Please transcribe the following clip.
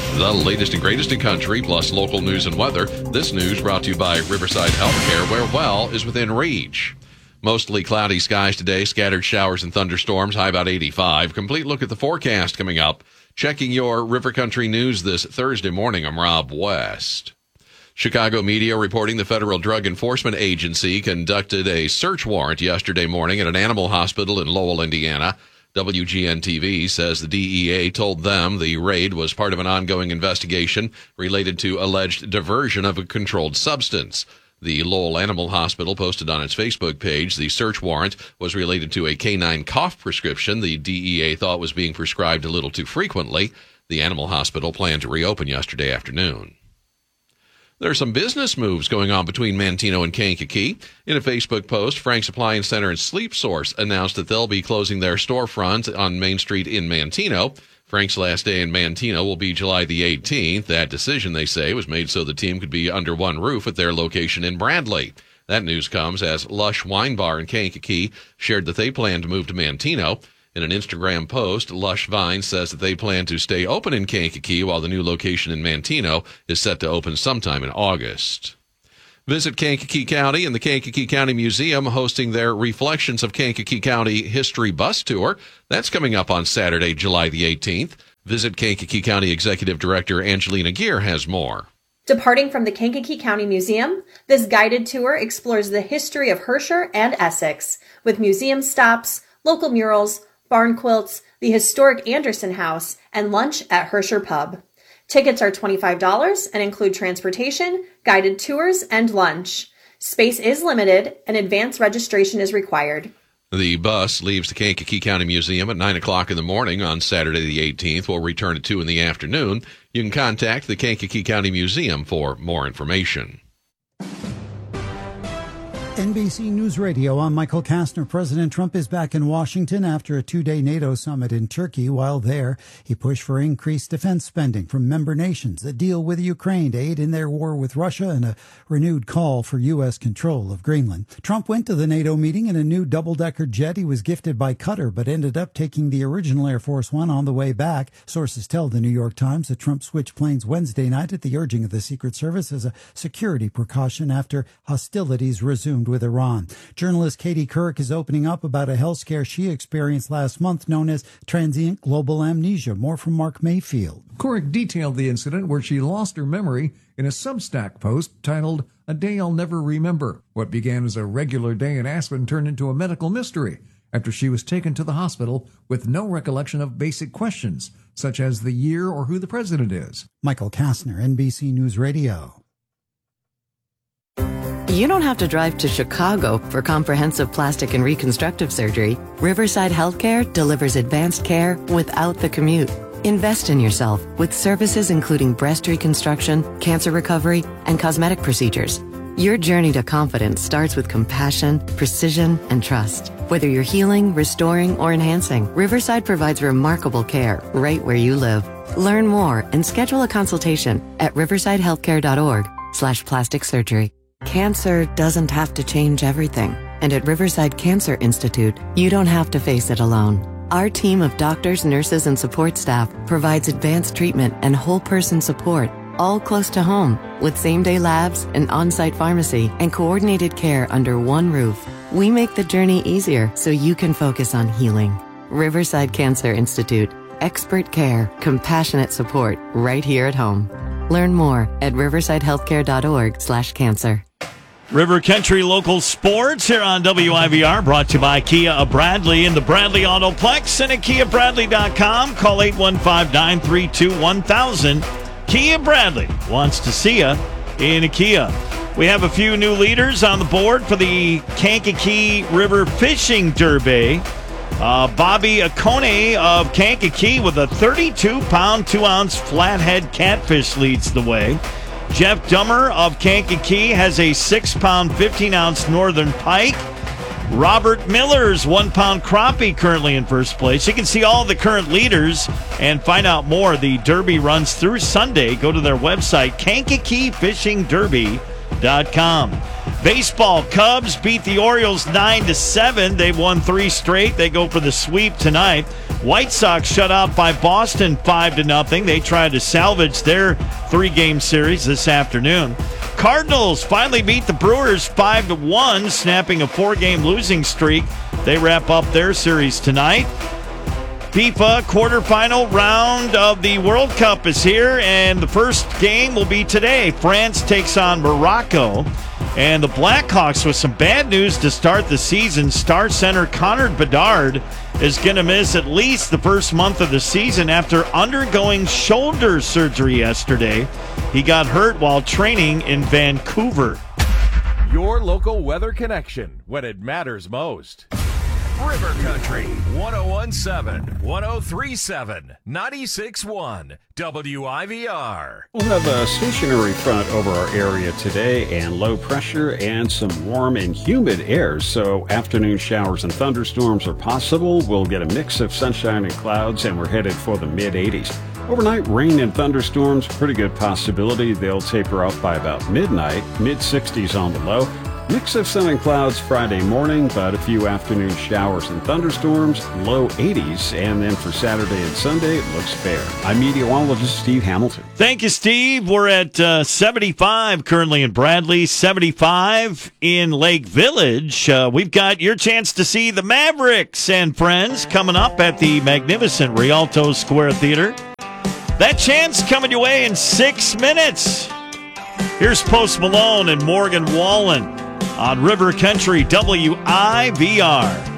The latest and greatest in country, plus local news and weather. This news brought to you by Riverside Healthcare, where well is within reach. Mostly cloudy skies today, scattered showers and thunderstorms, high about 85. Complete look at the forecast coming up. Checking your River Country news this Thursday morning, I'm Rob West. Chicago media reporting the Federal Drug Enforcement Agency conducted a search warrant yesterday morning at an animal hospital in Lowell, Indiana. WGN-TV says the DEA told them the raid was part of an ongoing investigation related to alleged diversion of a controlled substance. The Lowell Animal Hospital posted on its Facebook page the search warrant was related to a canine cough prescription the DEA thought was being prescribed a little too frequently. The animal hospital planned to reopen yesterday afternoon. There are some business moves going on between Manteno and Kankakee. In a Facebook post, Frank's Appliance Center and Sleep Source announced that they'll be closing their storefront on Main Street in Manteno. Frank's last day in Manteno will be July the 18th. That decision, they say, was made so the team could be under one roof at their location in Bradley. That news comes as Lush Wine Bar in Kankakee shared that they plan to move to Manteno. In an Instagram post, Lush Vine says that they plan to stay open in Kankakee while the new location in Manteno is set to open sometime in August. Visit Kankakee County and the Kankakee County Museum hosting their Reflections of Kankakee County History bus tour. That's coming up on Saturday, July the 18th. Visit Kankakee County Executive Director Angelina Gear has more. Departing from the Kankakee County Museum, this guided tour explores the history of Herscher and Essex with museum stops, local murals, barn quilts, the historic Anderson House, and lunch at Herscher Pub. Tickets are $25 and include transportation, guided tours, and lunch. Space is limited and advance registration is required. The bus leaves the Kankakee County Museum at 9 o'clock in the morning on Saturday the 18th. Will return at 2 in the afternoon. You can contact the Kankakee County Museum for more information. NBC News Radio, I'm Michael Kastner. President Trump is back in Washington after a two-day NATO summit in Turkey. While there, he pushed for increased defense spending from member nations, a deal with Ukraine to aid in their war with Russia, and a renewed call for U.S. control of Greenland. Trump went to the NATO meeting in a new double-decker jet he was gifted by Qatar, but ended up taking the original Air Force One on the way back. Sources tell the New York Times that Trump switched planes Wednesday night at the urging of the Secret Service as a security precaution after hostilities resumed with Iran. Journalist Katie Couric is opening up about a health scare she experienced last month known as transient global amnesia. More from Mark Mayfield. Couric detailed the incident where she lost her memory in a Substack post titled A Day I'll Never Remember. What began as a regular day in Aspen turned into a medical mystery after she was taken to the hospital with no recollection of basic questions, such as the year or who the president is. Michael Kastner, NBC News Radio. You don't have to drive to Chicago for comprehensive plastic and reconstructive surgery. Riverside Healthcare delivers advanced care without the commute. Invest in yourself with services including breast reconstruction, cancer recovery, and cosmetic procedures. Your journey to confidence starts with compassion, precision, and trust. Whether you're healing, restoring, or enhancing, Riverside provides remarkable care right where you live. Learn more and schedule a consultation at riversidehealthcare.org/plastic surgery. Cancer doesn't have to change everything. And at Riverside Cancer Institute, you don't have to face it alone. Our team of doctors, nurses, and support staff provides advanced treatment and whole person support, all close to home, with same-day labs, an on-site pharmacy, and coordinated care under one roof. We make the journey easier so you can focus on healing. Riverside Cancer Institute. Expert care, compassionate support, right here at home. Learn more at riversidehealthcare.org/cancer. River Country Local Sports here on WIVR, brought to you by Kia of Bradley and the Bradley Autoplex and at KiaBradley.com. Call 815-932-1000. Kia Bradley wants to see you in a Kia. We have a few new leaders on the board for the Kankakee River Fishing Derby. Bobby Akone of Kankakee with a 32-pound, 2-ounce flathead catfish leads the way. Jeff Dummer of Kankakee has a 6-pound, 15-ounce northern pike. Robert Miller's 1-pound crappie currently in first place. You can see all the current leaders and find out more. The Derby runs through Sunday. Go to their website, KankakeeFishingDerby.com. Baseball, Cubs beat the Orioles 9-7. They've won 3 straight. They go for the sweep tonight. White Sox shut out by Boston 5-0. They tried to salvage their 3-game series this afternoon. Cardinals finally beat the Brewers 5-1, snapping a 4-game losing streak. They wrap up their series tonight. FIFA quarterfinal round of the World Cup is here, and the first game will be today. France takes on Morocco. And the Blackhawks with some bad news to start the season. Star center Connor Bedard is going to miss at least the first month of the season after undergoing shoulder surgery yesterday. He got hurt while training in Vancouver. Your local weather connection when it matters most. River Country 101.7, 103.7, 96.1, WIVR. We'll have a stationary front over our area today and low pressure and some warm and humid air, so afternoon showers and thunderstorms are possible. We'll get a mix of sunshine and clouds, and we're headed for the mid-80s. Overnight rain and thunderstorms, pretty good possibility. They'll taper off by about midnight, mid-60s on the low. Mix of sun and clouds Friday morning, but a few afternoon showers and thunderstorms, low 80s, and then for Saturday and Sunday, it looks fair. I'm meteorologist Steve Hamilton. Thank you, Steve. We're at 75 currently in Bradley, 75 in Lake Village. We've got your chance to see the Mavericks and friends coming up at the magnificent Rialto Square Theater. That chance coming your way in 6 minutes. Here's Post Malone and Morgan Wallen on River Country WIVR.